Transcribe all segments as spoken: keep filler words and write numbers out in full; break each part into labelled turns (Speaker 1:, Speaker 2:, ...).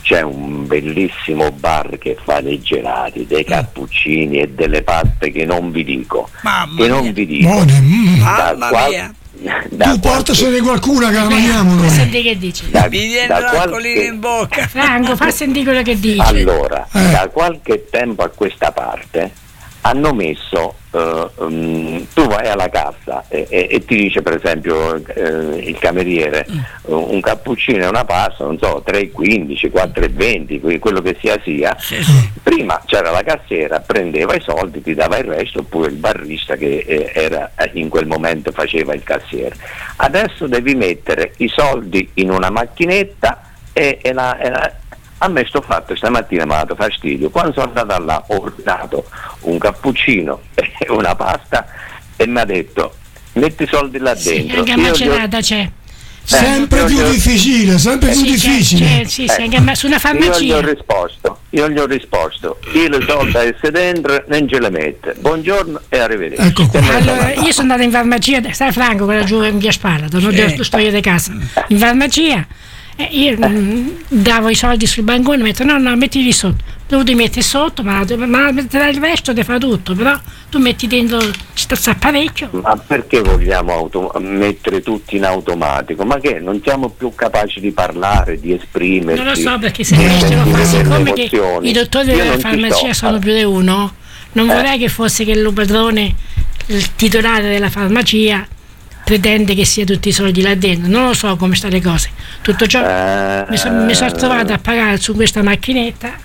Speaker 1: c'è un bellissimo bar che fa dei gelati, dei cappuccini e delle paste che non vi dico,
Speaker 2: Mamma
Speaker 1: che non
Speaker 2: mia.
Speaker 1: vi dico.
Speaker 3: Buone, mm.
Speaker 1: Da
Speaker 2: Mamma
Speaker 1: qual-
Speaker 2: mia.
Speaker 1: da
Speaker 3: Tu portasene
Speaker 1: qualche-
Speaker 3: qualcuna che la mangiamo noi.
Speaker 4: Senti che dici.
Speaker 1: da-
Speaker 2: Mi viene
Speaker 1: da
Speaker 2: l'acquolina
Speaker 1: qualche-
Speaker 2: in bocca.
Speaker 4: Franco, fa sentire quello che dici.
Speaker 1: Allora,
Speaker 3: Eh.
Speaker 1: da qualche tempo a questa parte hanno messo, eh, um, tu vai alla cassa e, e- e ti dice per esempio eh, il cameriere
Speaker 2: Mm.
Speaker 1: uh, un cappuccino e una pasta, non so, tre e quindici, quattro e venti, que- quello che sia sia.
Speaker 2: Sì, sì.
Speaker 1: Prima c'era la cassiera, prendeva i soldi, ti dava il resto, oppure il barista che eh, era in quel momento faceva il cassiere. Adesso devi mettere i soldi in una macchinetta e, e la, e la- a me sto fatto stamattina mi ha dato fastidio. Quando sono andato là ho ordinato un cappuccino e una pasta e mi ha detto metti i soldi là
Speaker 4: Sì,
Speaker 1: dentro.
Speaker 4: anche a
Speaker 1: Io gli ho-
Speaker 4: Macerata c'è.
Speaker 3: Sempre
Speaker 1: io
Speaker 3: più
Speaker 1: gli ho-
Speaker 3: difficile, sempre più
Speaker 4: Sì, c'è,
Speaker 3: difficile.
Speaker 4: c'è, sì, sì, anche a- su una
Speaker 1: Io gli ho
Speaker 4: farmacia.
Speaker 1: risposto, io gli ho risposto, io le soldi esse dentro non ce le mette. Buongiorno e arrivederci.
Speaker 3: Ecco qua.
Speaker 1: E me ne sono
Speaker 4: Allora,
Speaker 1: andato.
Speaker 4: io sono andata in farmacia, sai Franco, quella giù in via Spalla, dove
Speaker 2: Sì.
Speaker 4: sto io di casa, in farmacia, e io mm, davo i soldi sul bancone e mi detto no, no, mettili sotto. Tu ti metti sotto, ma, ma metterai il resto ti fa tutto, però tu metti dentro, ci sta parecchio.
Speaker 1: Ma perché vogliamo auto- mettere tutti in automatico? Ma che non siamo più capaci di parlare, di esprimerci?
Speaker 4: Non lo so perché se
Speaker 1: di
Speaker 4: questo lo fa,
Speaker 1: sentire delle
Speaker 4: siccome che
Speaker 1: emozioni?
Speaker 4: i dottori
Speaker 1: Io
Speaker 4: della
Speaker 1: non ci
Speaker 4: farmacia
Speaker 1: sto.
Speaker 4: sono più di uno, non
Speaker 1: Eh.
Speaker 4: vorrei che fosse che il padrone, il titolare della farmacia, pretende che sia tutti i soldi là dentro. Non lo so come stanno le cose. Tutto ciò
Speaker 1: Eh,
Speaker 4: mi sono son trovata a pagare su questa macchinetta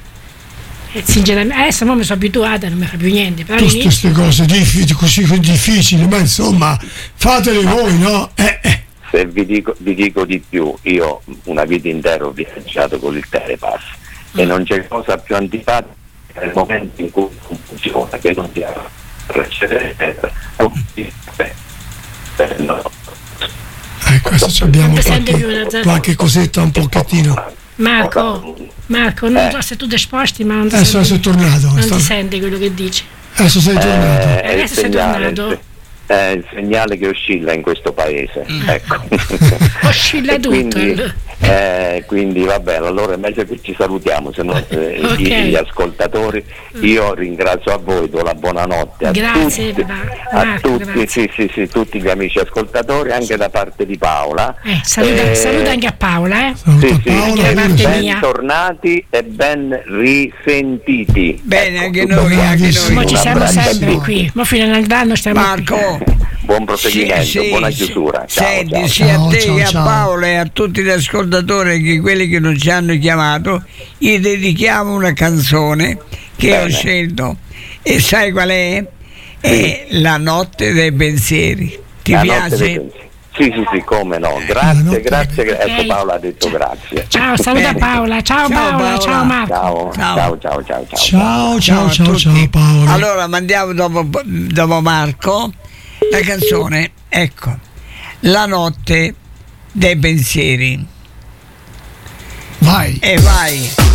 Speaker 4: e sinceramente adesso mo mi sono abituata, non mi fa più niente. Però
Speaker 3: Tutte
Speaker 4: all'inizio-
Speaker 3: queste cose difficili, così difficili, ma insomma, fatele voi, no? Eh, eh.
Speaker 1: Se vi dico, vi dico di più, io una vita intera ho viaggiato con il Telepass e non c'è cosa più antipatica nel momento in cui non funziona, che non ti ha precedente. No.
Speaker 3: Eh, questo ci abbiamo
Speaker 4: Non ti sente più
Speaker 3: qualche,
Speaker 4: la zona.
Speaker 3: qualche cosetta un pochettino.
Speaker 4: Marco, Marco, non
Speaker 1: Eh.
Speaker 4: so se tu ti sposti, ma non ti,
Speaker 3: Adesso sei
Speaker 4: senti,
Speaker 3: tornato.
Speaker 4: non
Speaker 3: sta-
Speaker 4: ti senti quello che dici.
Speaker 3: Adesso sei tornato.
Speaker 1: Eh, è il
Speaker 4: Adesso sei
Speaker 1: segnale,
Speaker 4: tornato?
Speaker 1: è il segnale che oscilla in questo paese. Ecco.
Speaker 4: Oscilla
Speaker 1: E
Speaker 4: tutto,
Speaker 1: Quindi,
Speaker 4: allora.
Speaker 1: eh, quindi va bene, allora è meglio che ci salutiamo, se no eh,
Speaker 4: Ok.
Speaker 1: gli, gli ascoltatori. Io ringrazio a voi, do la buonanotte a
Speaker 4: Grazie,
Speaker 1: tutti,
Speaker 4: papà.
Speaker 1: a
Speaker 4: Marco,
Speaker 1: tutti,
Speaker 4: grazie.
Speaker 1: sì, sì, sì, tutti gli amici ascoltatori, anche da parte di Paola.
Speaker 4: Eh, saluta,
Speaker 1: Eh,
Speaker 4: saluta anche a Paola, eh.
Speaker 3: Saluta
Speaker 1: sì, sì,
Speaker 3: Paola.
Speaker 4: Anche da parte
Speaker 3: pure.
Speaker 4: mia.
Speaker 1: bentornati e ben risentiti.
Speaker 2: Bene,
Speaker 1: Ecco,
Speaker 2: anche
Speaker 1: tutto
Speaker 2: noi,
Speaker 1: qua.
Speaker 2: anche noi.
Speaker 4: Mo ci
Speaker 1: Un
Speaker 4: siamo
Speaker 1: abbraccio a
Speaker 4: sempre
Speaker 1: tutti.
Speaker 4: qui. Mo fino all'anno stiamo
Speaker 2: Marco,
Speaker 4: qui.
Speaker 1: Buon proseguimento,
Speaker 2: sì,
Speaker 1: buona
Speaker 2: sì,
Speaker 1: chiusura. Ciao,
Speaker 2: senti,
Speaker 1: ciao.
Speaker 2: sia
Speaker 3: Ciao,
Speaker 2: a te
Speaker 3: ciao,
Speaker 2: che a
Speaker 3: ciao.
Speaker 2: Paolo e a tutti gli ascoltatori, che quelli che non ci hanno chiamato, gli dedichiamo una canzone che
Speaker 1: Bene.
Speaker 2: ho scelto. E sai qual è? È La notte dei pensieri. Ti
Speaker 1: La notte dei
Speaker 2: piace?
Speaker 1: pensieri. Sì, sì, sì, come no.
Speaker 3: La
Speaker 1: Grazie,
Speaker 3: notte
Speaker 1: grazie.
Speaker 3: dei
Speaker 1: gra- Ecco,
Speaker 4: Ok.
Speaker 1: Paola ha detto grazie.
Speaker 4: Ciao, saluta
Speaker 2: Bene.
Speaker 4: Paola. Ciao,
Speaker 2: Ciao,
Speaker 4: Paola,
Speaker 2: Paola.
Speaker 4: ciao Marco.
Speaker 1: Ciao,
Speaker 2: Ciao.
Speaker 1: ciao, ciao, ciao, ciao.
Speaker 3: Ciao, ciao,
Speaker 2: a
Speaker 3: ciao,
Speaker 2: tutti.
Speaker 3: ciao Paolo.
Speaker 2: Allora mandiamo dopo, dopo Marco la canzone, ecco, La notte dei pensieri.
Speaker 3: Vai.
Speaker 2: E vai.